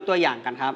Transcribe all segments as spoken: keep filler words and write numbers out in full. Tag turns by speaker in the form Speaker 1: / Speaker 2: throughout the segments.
Speaker 1: ตัวอย่างกันครับ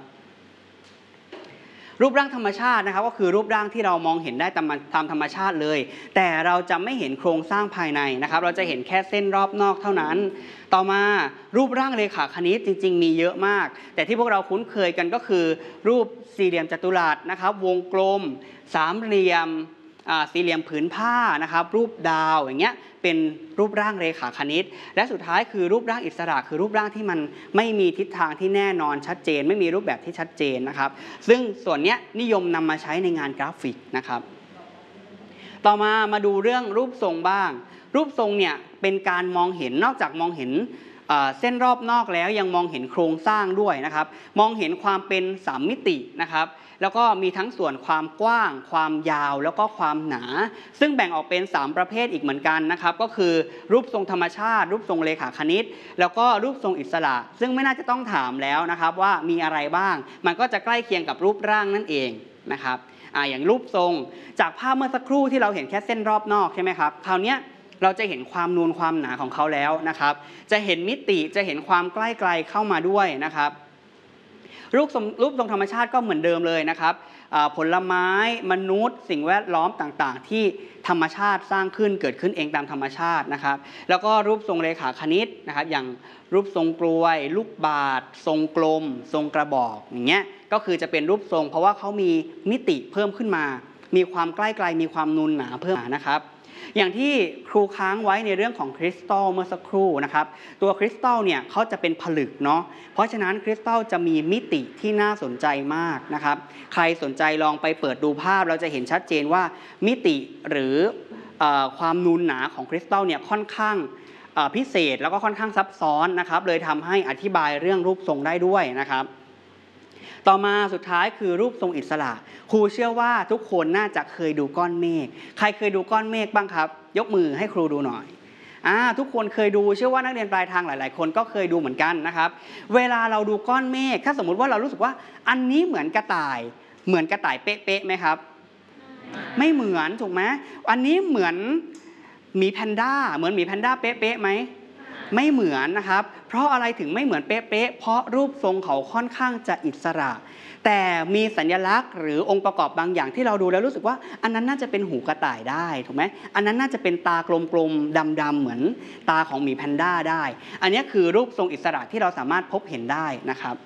Speaker 1: รูปร่างธรรมชาตินะครับก็คือรูปร่างที่เรามองเห็นได้ตามตามธรรมชาติเลยแต่เราจะไม่เห็นโครงสร้างภายในนะครับเราจะเห็นแค่เส้นรอบนอกเท่านั้นต่อมารูปร่างเรขาคณิตจริงๆมีเยอะมากแต่ที่พวกเราคุ้นเคยกันก็คือรูปสี่เหลี่ยมจัตุรัสนะครับวงกลมสามเหลี่ยมสี่เหลี่ยมผืนผ้านะครับรูปดาวอย่างเงี้ยเป็นรูปร่างเรขาคณิตและสุดท้ายคือรูปร่างอิสระคือรูปร่างที่มันไม่มีทิศทางที่แน่นอนชัดเจนไม่มีรูปแบบที่ชัดเจนนะครับซึ่งส่วนนี้นิยมนำมาใช้ในงานกราฟิกนะครับต่อมามาดูเรื่องรูปทรงบ้างรูปทรงเนี่ยเป็นการมองเห็นนอกจากมองเห็นเส้นรอบนอกแล้วยังมองเห็นโครงสร้างด้วยนะครับมองเห็นความเป็นสามมิตินะครับแล้วก็มีทั้งส่วนความกว้างความยาวแล้วก็ความหนาซึ่งแบ่งออกเป็นสามประเภทอีกเหมือนกันนะครับก็คือรูปทรงธรรมชาติรูปทรงเรขาคณิตแล้วก็รูปทรงอิสระซึ่งไม่น่าจะต้องถามแล้วนะครับว่ามีอะไรบ้างมันก็จะใกล้เคียงกับรูปร่างนั่นเองนะครับอ่าอย่างรูปทรงจากภาพเมื่อสักครู่ที่เราเห็นแค่เส้นรอบนอกใช่ไหมครับคราวนี้เราจะเห็นความนูนความหนาของเขาแล้วนะครับจะเห็นมิติจะเห็นความใกล้ไกลเข้ามาด้วยนะครับรูปทรงรูปทรงธรรมชาติก็เหมือนเดิมเลยนะครับผลไม้มนุษย์สิ่งแวดล้อมต่างๆที่ธรรมชาติสร้างขึ้นเกิดขึ้นเองตามธรรมชาตินะครับแล้วก็รูปทรงเรขาคณิตนะครับอย่างรูปทรงกลวยลูกบาศก์ทรงกลมทรงกระบอกอย่างเงี้ยก็คือจะเป็นรูปทรงเพราะว่าเขามีมิติเพิ่มขึ้นมามีความใกล้ไกลมีความนูนหนาเพิ่มนะครับอย่างที่ครูค้างไว้ในเรื่องของคริสตัลเมื่อสักครู่นะครับตัวคริสตัลเนี่ยเขาจะเป็นผลึกเนาะเพราะฉะนั้นคริสตัลจะมีมิติที่น่าสนใจมากนะครับใครสนใจลองไปเปิดดูภาพเราจะเห็นชัดเจนว่ามิติหรือความนูนหนาของคริสตัลเนี่ยค่อนข้างพิเศษแล้วก็ค่อนข้างซับซ้อนนะครับเลยทำให้อธิบายเรื่องรูปทรงได้ด้วยนะครับต่อมาสุดท้ายคือรูปทรงอิสระครูเชื่อว่าทุกคนน่าจะเคยดูก้อนเมฆใครเคยดูก้อนเมฆบ้างครับยกมือให้ครูดูหน่อยอ่าทุกคนเคยดูเชื่อว่านักเรียนปลายทางหลายๆคนก็เคยดูเหมือนกันนะครับเวลาเราดูก้อนเมฆถ้าสมมุติว่าเรารู้สึกว่าอันนี้เหมือนกระต่ายเหมือนกระต่ายเป๊ะๆไหมครับไม่เหมือนถูกไหมอันนี้เหมือนหมีแพนด้าเหมือนหมีแพนด้าเป๊ะๆไหมไม่เหมือนนะครับเพราะอะไรถึงไม่เหมือนเป๊ะๆเพราะรูปทรงเขาค่อนข้างจะอิสระแต่มีสัญลักษณ์หรือองค์ประกอบบางอย่างที่เราดูแล้วรู้สึกว่าอันนั้นน่าจะเป็นหูกระต่ายได้ถูกไหมอันนั้นน่าจะเป็นตากลมๆดำๆเหมือนตาของหมีแพนด้าได้อันนี้คือรูปทรงอิสระที่เราสามารถพบเห็นได้นะครับ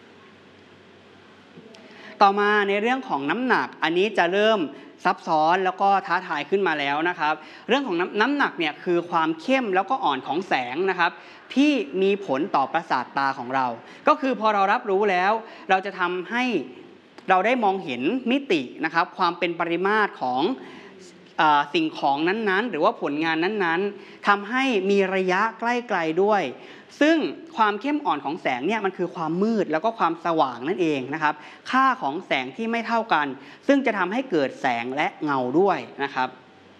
Speaker 1: ต่อมาในเรื่องของน้ำหนักอันนี้จะเริ่มซับซ้อนแล้วก็ท้าทายขึ้นมาแล้วนะครับเรื่องของน้ำน้ำหนักเนี่ยคือความเข้มแล้วก็อ่อนของแสงนะครับที่มีผลต่อประสาทตาของเราก็คือพอเรารับรู้แล้วเราจะทำให้เราได้มองเห็นมิตินะครับความเป็นปริมาตรของสิ่งของนั้นๆหรือว่าผลงานนั้นๆทำให้มีระยะใกล้ๆด้วยซึ่งความเข้มอ่อนของแสงเนี่ยมันคือความมืดแล้วก็ความสว่างนั่นเองนะครับค่าของแสงที่ไม่เท่ากันซึ่งจะทำให้เกิดแสงและเงาด้วยนะครับ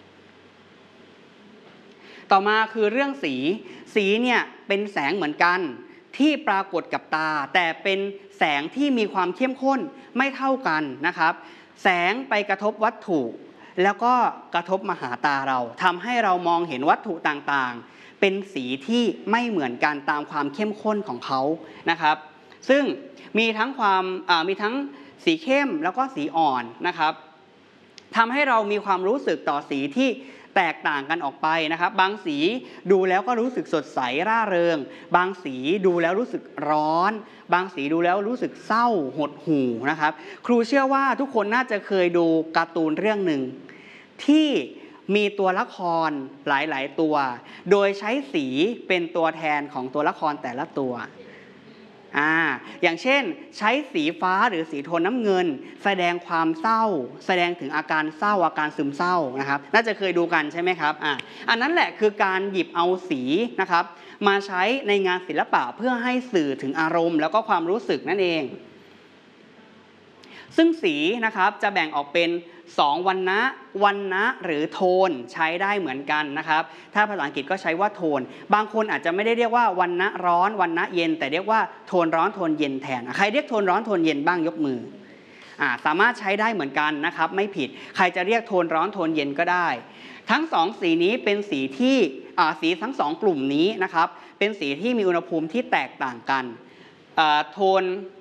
Speaker 1: ต่อมาคือเรื่องสีสีเนี่ยเป็นแสงเหมือนกันที่ปรากฏกับตาแต่เป็นแสงที่มีความเข้มข้นไม่เท่ากันนะครับแสงไปกระทบวัตถุแล้วก็กระทบมาหาตาเราทำให้เรามองเห็นวัตถุต่างๆเป็นสีที่ไม่เหมือนกันตามความเข้มข้นของเขานะครับซึ่งมีทั้งความมีทั้งสีเข้มแล้วก็สีอ่อนนะครับทำให้เรามีความรู้สึกต่อสีที่แตกต่างกันออกไปนะครับบางสีดูแล้วก็รู้สึกสดใสร่าเริงบางสีดูแล้วรู้สึกร้อนบางสีดูแล้วรู้สึกเศร้าหดหู่นะครับครูเชื่อว่าทุกคนน่าจะเคยดูการ์ตูนเรื่องหนึ่งที่มีตัวละครหลายๆตัวโดยใช้สีเป็นตัวแทนของตัวละครแต่ละตัวอ่าอย่างเช่นใช้สีฟ้าหรือสีโทนน้ำเงินแสดงความเศร้าแสดงถึงอาการเศร้าอาการซึมเศร้านะครับน่าจะเคยดูกันใช่ไหมครับอ่าอันนั้นแหละคือการหยิบเอาสีนะครับมาใช้ในงานศิลปะเพื่อให้สื่อถึงอารมณ์แล้วก็ความรู้สึกนั่นเองซึ่งสีนะครับจะแบ่งออกเป็นสองวรรณะวรรณะหรือโทนใช้ได้เหมือนกันนะครับถ้าภาษาอังกฤษก็ใช้ว่าโทนบางคนอาจจะไม่ได้เรียกว่าวรรณะร้อนวรรณะเย็นแต่เรียกว่าโทนร้อนโทนเย็นแทนใครเรียกโทนร้อนโทนเย็นบ้างยกมืออ่าสามารถใช้ได้เหมือนกันนะครับไม่ผิดใครจะเรียกโทนร้อนโทนเย็นก็ได้ทั้งสองสีนี้เป็นสีที่อ่าสีทั้งสองกลุ่มนี้นะครับเป็นสีที่มีอุณหภูมิที่แตกต่างกันอ่าโทน